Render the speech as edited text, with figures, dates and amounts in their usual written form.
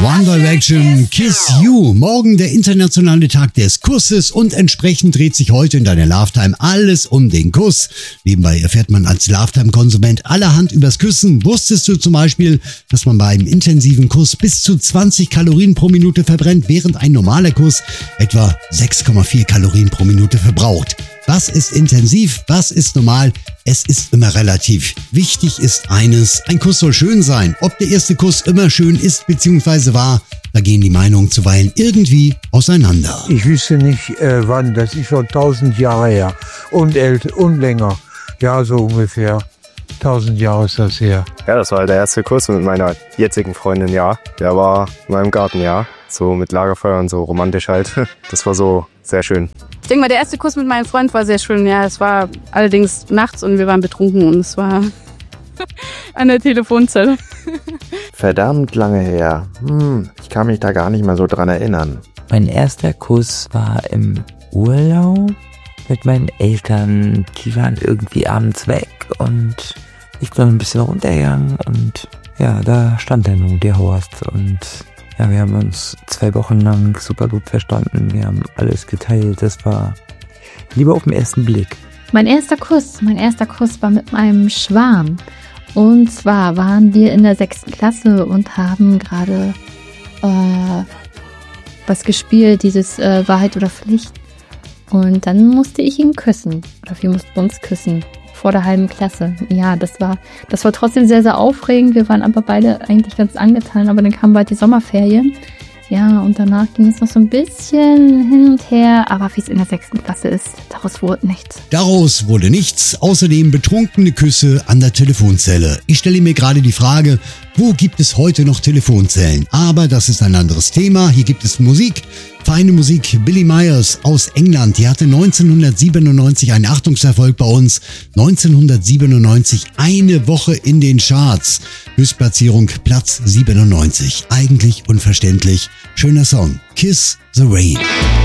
One Direction, Kiss You. Morgen der internationale Tag des Kusses und entsprechend dreht sich heute in deiner Lovetime alles um den Kuss. Nebenbei erfährt man als Lovetime-Konsument allerhand übers Küssen. Wusstest du zum Beispiel, dass man bei einem intensiven Kuss bis zu 20 Kalorien pro Minute verbrennt, während ein normaler Kuss etwa 6,4 Kalorien pro Minute verbraucht? Was ist intensiv, was ist normal? Es ist immer relativ. Wichtig ist eines, ein Kuss soll schön sein. Ob der erste Kuss immer schön ist bzw. war, da gehen die Meinungen zuweilen irgendwie auseinander. Ich wüsste nicht wann, das ist schon 1000 Jahre her und älter und länger. Ja, so ungefähr 1000 Jahre ist das her. Ja, das war halt der erste Kuss mit meiner jetzigen Freundin, ja. Der war in meinem Garten, ja. So mit Lagerfeuer und so romantisch halt. Das war so sehr schön. Ich denke mal, der erste Kuss mit meinem Freund war sehr schön. Ja, es war allerdings nachts und wir waren betrunken und es war an der Telefonzelle. Verdammt lange her. Ich kann mich da gar nicht mehr so dran erinnern. Mein erster Kuss war im Urlaub mit meinen Eltern. Die waren irgendwie abends weg und ich bin ein bisschen runtergegangen und ja, da stand er nun, der Horst. Und ja, wir haben uns 2 Wochen lang super gut verstanden. Wir haben alles geteilt. Das war Liebe auf den ersten Blick. Mein erster Kuss war mit meinem Schwarm. Und zwar waren wir in der 6. Klasse und haben gerade was gespielt, dieses Wahrheit oder Pflicht. Und dann musste ich ihn küssen. Oder wir mussten uns küssen. Vor der halben Klasse. Ja, das war trotzdem sehr, sehr aufregend. Wir waren aber beide eigentlich ganz angetan. Aber dann kamen bald die Sommerferien. Ja, und danach ging es noch so ein bisschen hin und her. Aber wie es in der 6. Klasse ist, daraus wurde nichts. Daraus wurde nichts, außerdem betrunkene Küsse an der Telefonzelle. Ich stelle mir gerade die Frage, wo gibt es heute noch Telefonzellen? Aber das ist ein anderes Thema. Hier gibt es Musik. Feine Musik, Billie Myers aus England, die hatte 1997 einen Achtungserfolg bei uns. 1997 eine Woche in den Charts. Höchstplatzierung Platz 97. Eigentlich unverständlich. Schöner Song. Kiss the Rain.